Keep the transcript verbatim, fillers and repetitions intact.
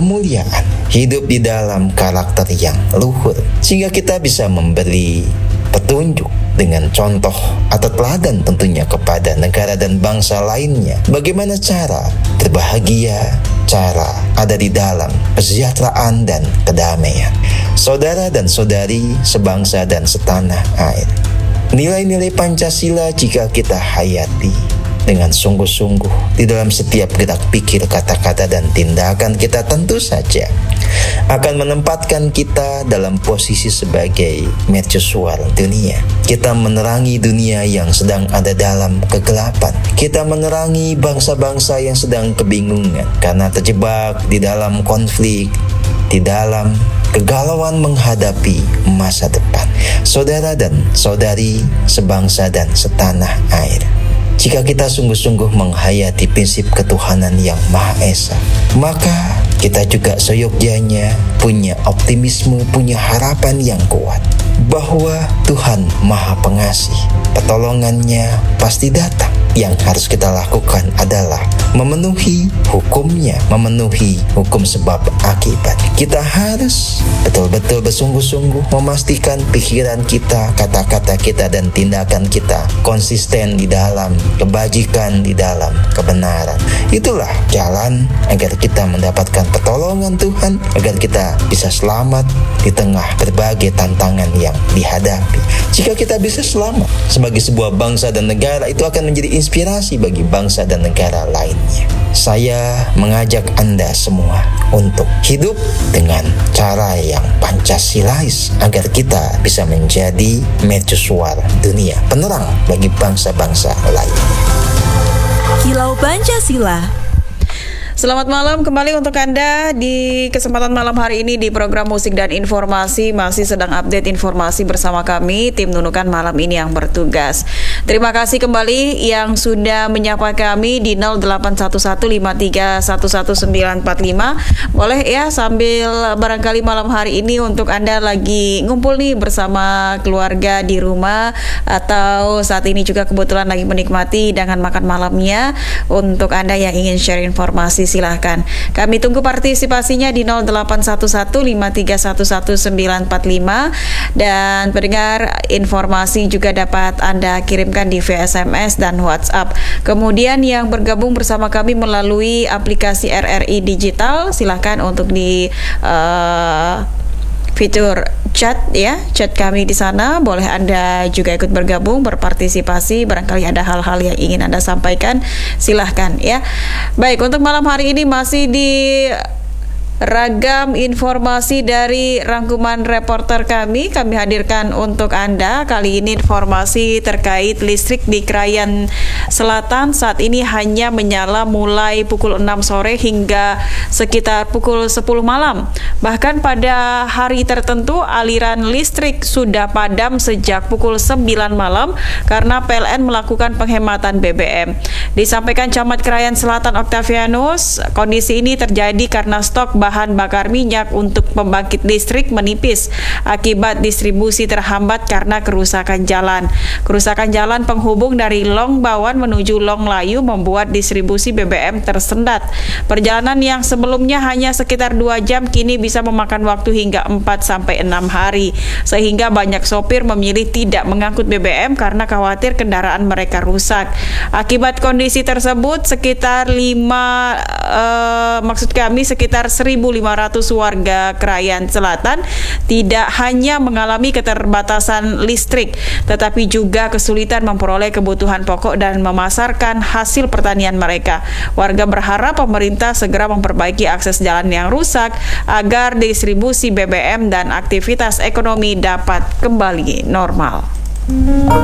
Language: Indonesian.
kemuliaan, hidup di dalam karakter yang luhur, sehingga kita bisa memberi petunjuk dengan contoh atau teladan tentunya kepada negara dan bangsa lainnya. Bagaimana cara berbahagia, cara ada di dalam kesejahteraan dan kedamaian. Saudara dan saudari sebangsa dan setanah air, nilai-nilai Pancasila jika kita hayati dengan sungguh-sungguh di dalam setiap gerak pikir, kata-kata, dan tindakan kita, tentu saja akan menempatkan kita dalam posisi sebagai mercusuar dunia. Kita menerangi dunia yang sedang ada dalam kegelapan. Kita menerangi bangsa-bangsa yang sedang kebingungan karena terjebak di dalam konflik, di dalam kegalauan menghadapi masa depan. Saudara dan saudari sebangsa dan setanah air, jika kita sungguh-sungguh menghayati prinsip ketuhanan yang Maha Esa, maka kita juga seyogyanya punya optimisme, punya harapan yang kuat bahwa Tuhan Maha Pengasih, pertolongannya pasti datang. Yang harus kita lakukan adalah memenuhi hukumnya, memenuhi hukum sebab akibat. Kita harus betul-betul bersungguh-sungguh memastikan pikiran kita, kata-kata kita, dan tindakan kita konsisten di dalam kebajikan, di dalam kebenaran. Itulah jalan agar kita mendapatkan pertolongan Tuhan, agar kita bisa selamat di tengah berbagai tantangan yang dihadapi. Jika kita bisa selamat sebagai sebuah bangsa dan negara, itu akan menjadi inspirasi bagi bangsa dan negara lainnya. Saya mengajak Anda semua untuk hidup dengan cara yang Pancasilais agar kita bisa menjadi mercusuar dunia, penerang bagi bangsa-bangsa lainnya. Kilau Pancasila. Selamat malam kembali untuk Anda di kesempatan malam hari ini di program Musik dan Informasi. Masih sedang update informasi bersama kami, tim Nunukan malam ini yang bertugas. Terima kasih kembali yang sudah menyapa kami di nol delapan satu satu lima tiga satu satu sembilan empat lima. Boleh ya, sambil barangkali malam hari ini untuk Anda lagi ngumpul nih bersama keluarga di rumah, atau saat ini juga kebetulan lagi menikmati hidangan makan malamnya. Untuk Anda yang ingin share informasi, silahkan. Kami tunggu partisipasinya di nol delapan satu satu lima tiga satu satu sembilan empat lima. Dan pendengar, informasi juga dapat Anda kirimkan di via S M S dan WhatsApp. Kemudian yang bergabung bersama kami melalui aplikasi R R I Digital, silahkan untuk di uh, fitur chat ya, chat kami di sana. Boleh Anda juga ikut bergabung, berpartisipasi. Barangkali ada hal-hal yang ingin Anda sampaikan, silahkan ya. Baik, untuk malam hari ini masih di ragam informasi dari rangkuman reporter kami, kami hadirkan untuk Anda. Kali ini informasi terkait listrik di Krayan Selatan saat ini hanya menyala mulai pukul enam sore hingga sekitar pukul sepuluh malam. Bahkan pada hari tertentu aliran listrik sudah padam sejak pukul sembilan malam karena P L N melakukan penghematan B B M. Disampaikan Camat Krayan Selatan Octavianus, kondisi ini terjadi karena stok bahan bakar minyak untuk pembangkit listrik menipis akibat distribusi terhambat karena kerusakan jalan. Kerusakan jalan penghubung dari Long Bawan menuju Long Layu membuat distribusi B B M tersendat. Perjalanan yang sebelumnya hanya sekitar dua jam kini bisa memakan waktu hingga empat sampai enam hari, sehingga banyak sopir memilih tidak mengangkut B B M karena khawatir kendaraan mereka rusak. Akibat kondisi tersebut, sekitar lima uh, maksud kami sekitar seribu lima ratus warga Krayan Selatan tidak hanya mengalami keterbatasan listrik, tetapi juga kesulitan memperoleh kebutuhan pokok dan memasarkan hasil pertanian mereka. Warga berharap pemerintah segera memperbaiki akses jalan yang rusak agar distribusi B B M dan aktivitas ekonomi dapat kembali normal.